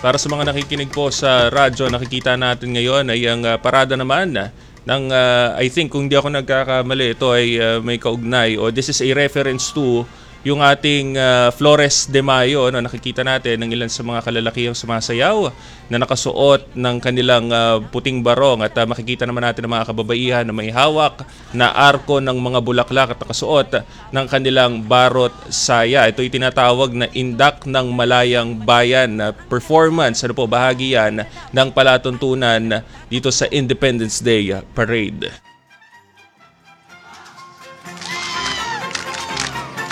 Para sa mga nakikinig po sa radyo, nakikita natin ngayon ay ang parada naman ng, I think kung di ako nagkakamali, ito ay may kaugnay o this is a reference to yung ating Flores de Mayo. Nakikita natin ng ilan sa mga kalalakihang sumasayaw na nakasuot ng kanilang puting barong at makikita naman natin ang mga kababaihan na may hawak na arko ng mga bulaklak at nakasuot ng kanilang barot saya. Ito ay tinatawag na Indak ng Malayang Bayan performance. Ano po, bahagi yan ng palatuntunan dito sa Independence Day Parade.